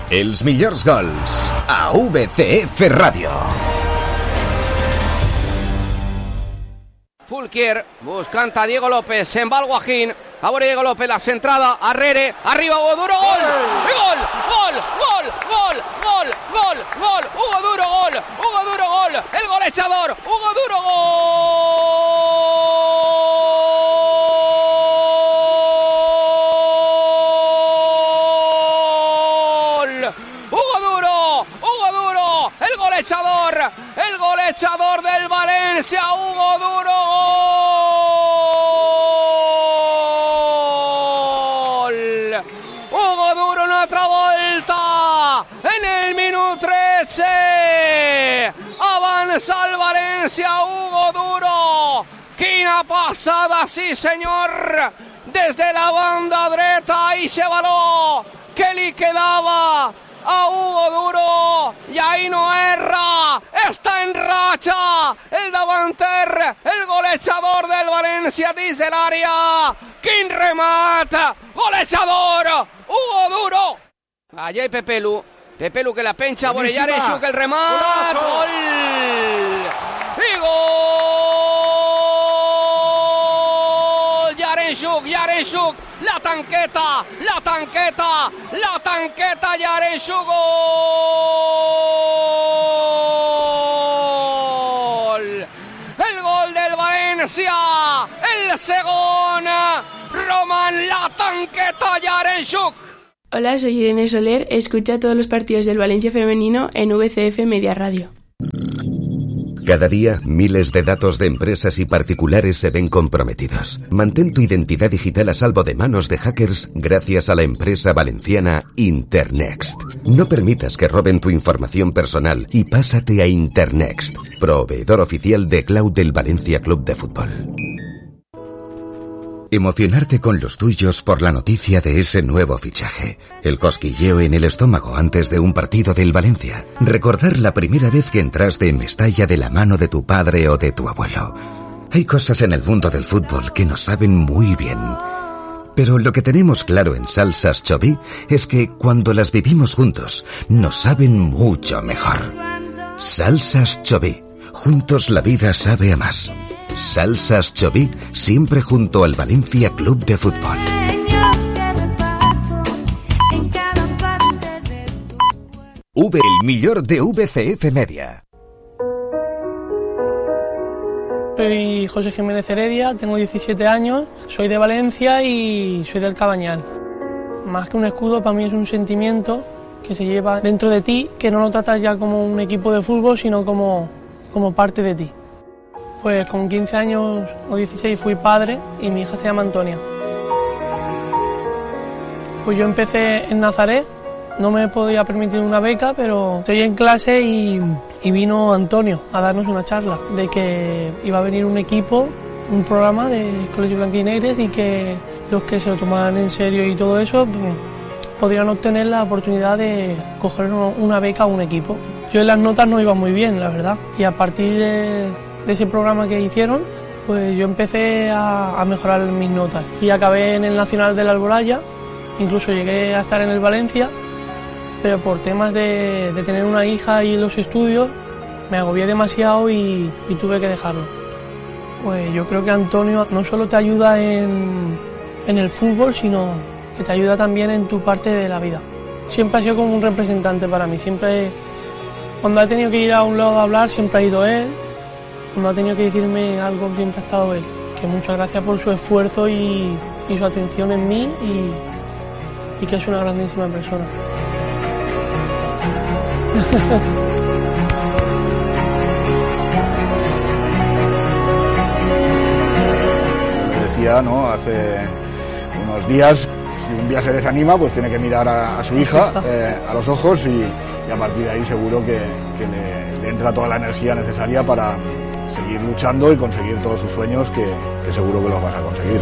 Els millors gols a VCF Ràdio. Fulquier buscant a Diego López, se'n va el Guajín, a veure Diego López, la centrada, Arrere, arriba Hugo Duro, gol! Gol! Gol! Gol! Gol! Gol! Gol! Gol! Hugo Duro, gol! Hugo Duro, gol! El golechador, Hugo Duro, gol! Hugo Duro, Hugo Duro, el golechador del Valencia, Hugo Duro, gol! Hugo Duro, una altra volta en el minut 13, avança el València, Hugo Duro, quina passada, sí senyor, des de la banda dreta, eixe baló que li quedava a Hugo Duro, y ahí no erra, está en racha el davanter, el golejador del Valencia dins de l'àrea, quin remat, golejador, Hugo Duro. Allà hi Pepelu que la pencha, Borellar Enxuc, el remat, gol, i gol, Yarenxuc, la tanqueta, Yarenxuc, gol, el gol del València, el segon, Roman, la tanqueta, Yarenxuc. Hola, soy Irene Soler, escucha todos los partidos del Valencia femenino en VCF Media Radio. Cada día, miles de datos de empresas y particulares se ven comprometidos. Mantén tu identidad digital a salvo de manos de hackers gracias a la empresa valenciana Internext. No permitas que roben tu información personal y pásate a Internext, proveedor oficial de cloud del Valencia Club de Fútbol. Emocionarte con los tuyos por la noticia de ese nuevo fichaje. El cosquilleo en el estómago antes de un partido del Valencia. Recordar la primera vez que entraste en Mestalla de la mano de tu padre o de tu abuelo. Hay cosas en el mundo del fútbol que nos saben muy bien. Pero lo que tenemos claro en Salsas Choví es que cuando las vivimos juntos, nos saben mucho mejor. Salsas Choví. Juntos la vida sabe a más. Salsas Choví, siempre junto al Valencia Club de Fútbol. El millor de VCF Media. Soy José Jiménez Heredia, tengo 17 años, soy de Valencia y soy del Cabañal. Más que un escudo, para mí es un sentimiento que se lleva dentro de ti, que no lo tratas ya como un equipo de fútbol, sino como parte de ti. Pues con 15 años o 16 fui padre y mi hija se llama Antonia. Pues yo empecé en Nazaret, no me podía permitir una beca, pero estoy en clase y vino Antonio a darnos una charla de que iba a venir un equipo, un programa de Colegio Blanquinegres y que los que se lo tomaban en serio y todo eso podrían obtener la oportunidad de coger una beca a un equipo. Yo en las notas no iba muy bien, la verdad, y a partir de ese programa que hicieron, pues yo empecé a mejorar mis notas y acabé en el Nacional de la Alboraya, incluso llegué a estar en el Valencia, pero por temas de tener una hija y los estudios me agobié demasiado y tuve que dejarlo. Pues yo creo que Antonio no solo te ayuda en el fútbol, sino que te ayuda también en tu parte de la vida. Siempre ha sido como un representante para mí, siempre cuando he tenido que ir a un lado a hablar siempre ha ido él. Cuando ha tenido que decirme algo siempre ha estado él. Que muchas gracias por su esfuerzo y su atención en mí y que es una grandísima persona. Decía, ¿no? Hace unos días, si un día se desanima, pues tiene que mirar a su hija a los ojos y a partir de ahí seguro que le entra toda la energía necesaria para seguir luchando y conseguir todos sus sueños, que seguro que los vas a conseguir.